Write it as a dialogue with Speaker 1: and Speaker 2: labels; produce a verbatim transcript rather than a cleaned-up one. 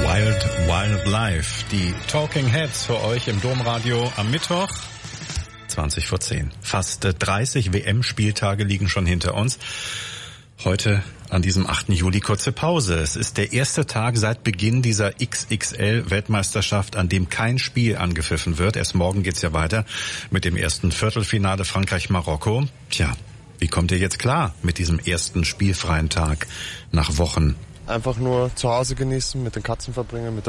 Speaker 1: Wild Wild Life. Die Talking Heads für euch im Domradio am Mittwoch, zwanzig vor zehn. Fast dreißig W M-Spieltage liegen schon hinter uns. Heute an diesem achten Juli kurze Pause. Es ist der erste Tag seit Beginn dieser X X L-Weltmeisterschaft, an dem kein Spiel angepfiffen wird. Erst morgen geht's ja weiter mit dem ersten Viertelfinale Frankreich-Marokko. Tja, wie kommt ihr jetzt klar mit diesem ersten spielfreien Tag nach Wochen?
Speaker 2: Einfach nur zu Hause genießen, mit den Katzen verbringen, mit der